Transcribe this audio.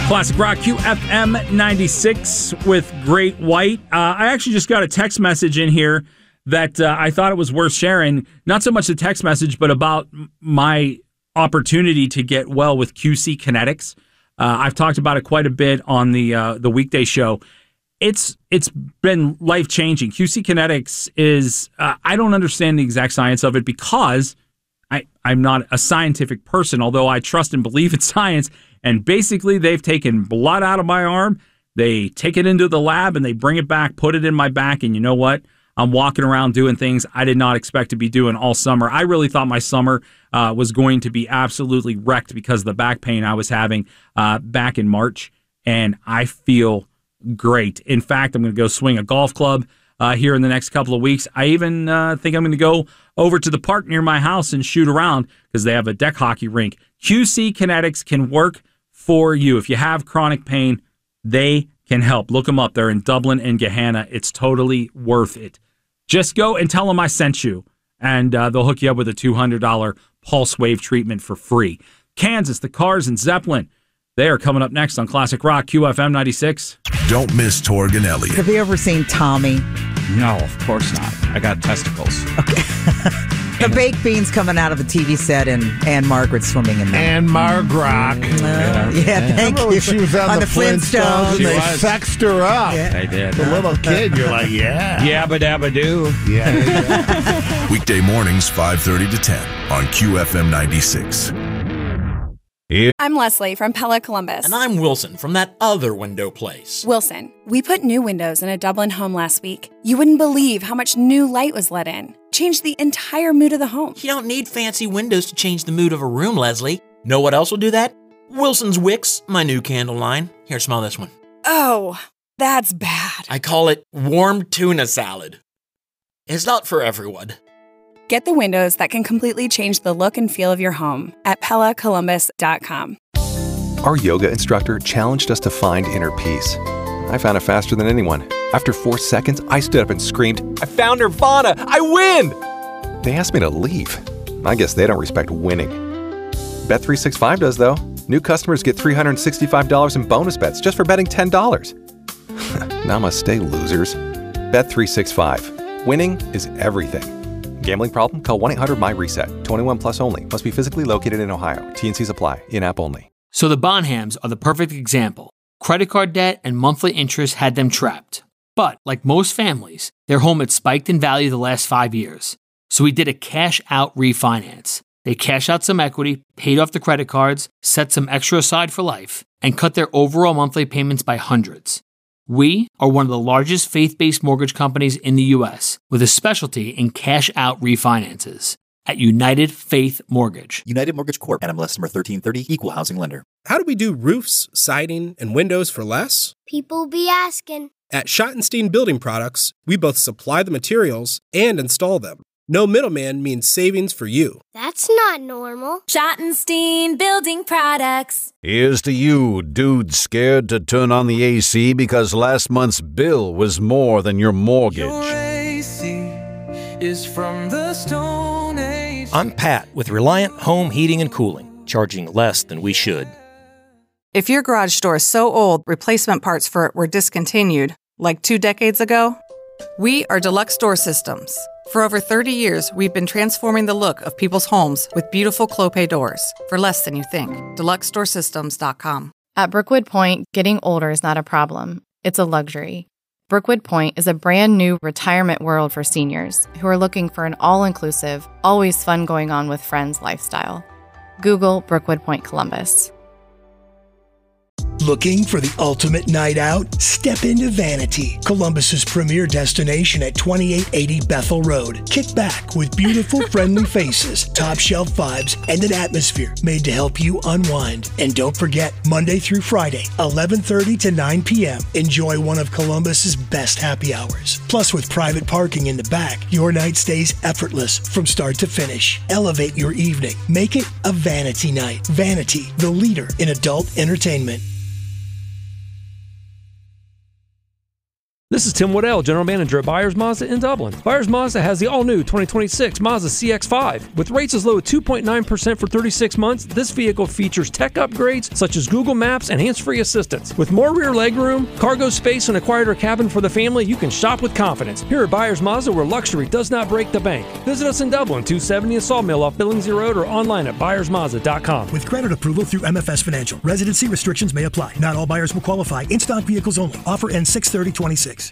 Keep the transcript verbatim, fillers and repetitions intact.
Classic Rock Q F M ninety-six with Great White. Uh, I actually just got a text message in here that uh, I thought it was worth sharing. Not so much the text message, but about my opportunity to get well with Q C Kinetics. Uh, I've talked about it quite a bit on the uh, the weekday show. It's it's been life changing. Q C Kinetics is uh, I don't understand the exact science of it because I I'm not a scientific person. Although I trust and believe in science. And basically, they've taken blood out of my arm, they take it into the lab, and they bring it back, put it in my back, and you know what? I'm walking around doing things I did not expect to be doing all summer. I really thought my summer uh, was going to be absolutely wrecked because of the back pain I was having uh, back in March, and I feel great. In fact, I'm going to go swing a golf club uh, here in the next couple of weeks. I even uh, think I'm going to go over to the park near my house and shoot around because they have a deck hockey rink. Q C Kinetics can work for you. If you have chronic pain, they can help. Look them up. They're in Dublin and Gahanna. It's totally worth it. Just go and tell them I sent you, and uh, they'll hook you up with a two hundred dollars pulse wave treatment for free. Kansas, the Cars, and Zeppelin. They are coming up next on Classic Rock Q F M ninety-six. Don't miss Torg and Elliott. Have you ever seen Tommy? No, of course not. I got testicles. Okay. The baked beans coming out of a T V set and Anne Margaret swimming in there. Anne Margrock. Uh, yeah, yeah, thank Remember you. when she was on, on the, the Flintstones, Flintstones. and She they was. sexed her up. Yeah. They did. The little kid, you're like, yeah. Yabba dabba doo. Yeah. yeah. Weekday mornings, five thirty to ten on Q F M ninety-six. I'm Leslie from Pella Columbus. And I'm Wilson from that other window place. Wilson, we put new windows in a Dublin home last week. You wouldn't believe how much new light was let in. Changed the entire mood of the home. You don't need fancy windows to change the mood of a room, Leslie. Know what else will do that? Wilson's Wicks, my new candle line. Here, smell this one. Oh, that's bad. I call it warm tuna salad. It's not for everyone. Get the windows that can completely change the look and feel of your home at Pella Columbus dot com. Our yoga instructor challenged us to find inner peace. I found it faster than anyone. After four seconds, I stood up and screamed, "I found Nirvana! I win!" They asked me to leave. I guess they don't respect winning. Bet three sixty-five does, though. New customers get three hundred sixty-five dollars in bonus bets just for betting ten dollars. Namaste, losers. Bet three sixty-five. Winning is everything. Gambling problem? Call one eight hundred my reset. twenty-one plus only. Must be physically located in Ohio. T N Cs apply. In-app only. So the Bonhams are the perfect example. Credit card debt and monthly interest had them trapped. But, like most families, their home had spiked in value the last five years. So we did a cash-out refinance. They cashed out some equity, paid off the credit cards, set some extra aside for life, and cut their overall monthly payments by hundreds. We are one of the largest faith-based mortgage companies in the U S with a specialty in cash-out refinances at United Faith Mortgage. United Mortgage Corp. N M L S number thirteen thirty, Equal Housing Lender. How do we do roofs, siding, and windows for less? People be asking. At Schottenstein Building Products, we both supply the materials and install them. No middleman means savings for you. That's not normal. Schottenstein Building Products. Here's to you, dude scared to turn on the A C because last month's bill was more than your mortgage. Your A C is from the Stone Age. I'm Pat with Reliant Home Heating and Cooling, charging less than we should. If your garage door is so old, replacement parts for it were discontinued, like two decades ago, we are Deluxe Door Systems. For over thirty years, we've been transforming the look of people's homes with beautiful Clopay doors for less than you think. Deluxe Door Systems dot com. At Brookwood Point, getting older is not a problem. It's a luxury. Brookwood Point is a brand new retirement world for seniors who are looking for an all-inclusive, always fun going on with friends lifestyle. Google Brookwood Point Columbus. Looking for the ultimate night out? Step into Vanity, Columbus's premier destination at twenty-eight eighty Bethel Road. Kick back with beautiful, friendly faces, top shelf vibes, and an atmosphere made to help you unwind. And don't forget, Monday through Friday, eleven thirty to nine p.m., enjoy one of Columbus's best happy hours. Plus, with private parking in the back, your night stays effortless from start to finish. Elevate your evening. Make it a Vanity night. Vanity, the leader in adult entertainment. This is Tim Waddell, General Manager at Byers Mazda in Dublin. Byers Mazda has the all-new twenty twenty-six Mazda C X five. With rates as low as two point nine percent for thirty-six months, this vehicle features tech upgrades such as Google Maps and hands-free assistance. With more rear legroom, cargo space, and a quieter cabin for the family, you can shop with confidence. Here at Byers Mazda, where luxury does not break the bank. Visit us in Dublin, two seventy and Sawmill off Billingsley Road, or online at byers mazda dot com. With credit approval through M F S Financial, residency restrictions may apply. Not all buyers will qualify. In-stock vehicles only. Offer ends six thirty twenty-six.